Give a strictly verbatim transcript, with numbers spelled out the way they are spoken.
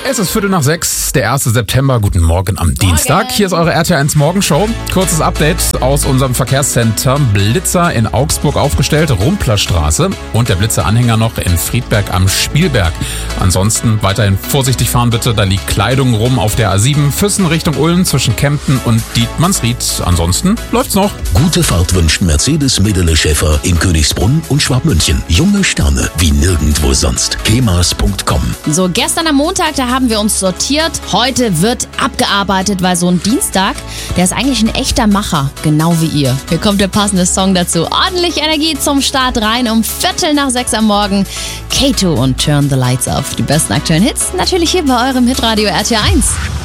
Es ist Viertel nach sechs, der erste September. Guten Morgen am Dienstag. Hier ist eure R T L eins Morgenshow. Kurzes Update aus unserem Verkehrscenter. Blitzer in Augsburg aufgestellt, Rumplerstraße und der Blitzeranhänger noch in Friedberg am Spielberg. Ansonsten weiterhin vorsichtig fahren bitte. Da liegt Kleidung rum auf der A sieben, Füssen Richtung Ulm zwischen Kempten und Dietmannsried. Ansonsten läuft's noch. Gute Fahrt wünscht Mercedes Medele Schäfer in Königsbrunn und Schwabmünchen. Junge Sterne wie nirgendwo sonst. kemas punkt com. So, gestern am Montag, da haben wir uns sortiert. Heute wird abgearbeitet, weil so ein Dienstag, der ist eigentlich ein echter Macher, genau wie ihr. Hier kommt der passende Song dazu. Ordentlich Energie zum Start rein um Viertel nach sechs am Morgen. Kato und Turn the Lights Off. Die besten aktuellen Hits natürlich hier bei eurem Hitradio R T L eins.